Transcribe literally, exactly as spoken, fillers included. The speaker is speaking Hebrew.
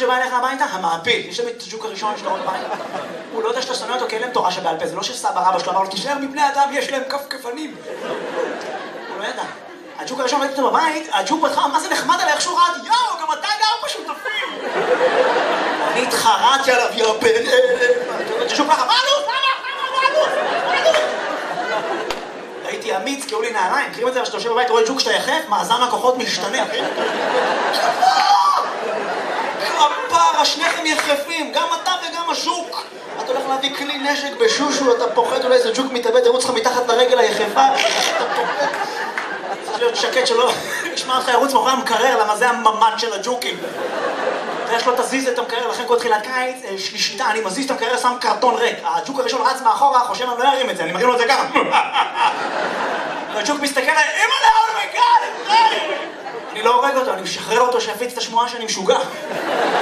שבא אליך הביתה? המעפיל. יש להם את הג'וק הראשון שלו עוד בית. הוא לא יודע שאתה שונא אותו כי אין להם תורה שבעל פה. זה לא שסבא רבא שלו אמר לו, תישאר מבני אדם, יש להם כפכפנים. הוא לא ידע. הג'וק הראשון ראיתי אותו בבית, הג'וק בהתחלה, מה זה נחמד עליי, איך שהוא רעד, יאו, גם אתה גר בשותפים. אני התחרטתי עליו, יא בן אלה. הג'וק ככה, מה אלוף? למה? מה אלוף? מה אלוף? הייתי אמיץ, כי היו לי נעליים. מכירים את זה, כשאתה יושב בבית, רואה ג'וק שאתה יחף, מאזן הכוחות משתנה. כפרה, שניכם יחפים, גם אתה וגם הג'וק. אתה הולך להביא כלי נשק בשושו, אתה פוחד, אולי איזה ג'וק מתאבד, ירוץ לך מתחת לרגל היחפה. אתה פוחד. צריך להיות שקט שלא ישמע לך ירוץ מאחורי המקרר, למה זה הממד של הג'וקים. ויש לו תזיז את המקרר, לכן כל תחילת קיץ, יש לי שיטה, אני מזיז את המקרר, שם קרטון ריק. הג'וק הראשון רץ מאחורה, חושב אני לא ארים את זה, אני מרים לו את זה ככה. והג'וק מסתכל עליי, אימא'לה, אומייגאד, אני לא הורג אותו, אני משחרר אותו שיפיץ את השמועה שאני משוגע.